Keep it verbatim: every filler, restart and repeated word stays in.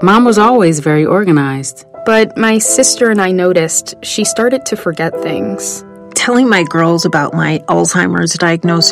Mom was always very organized. But my sister and I noticed she started to forget things. Telling my girls about my Alzheimer's diagnosis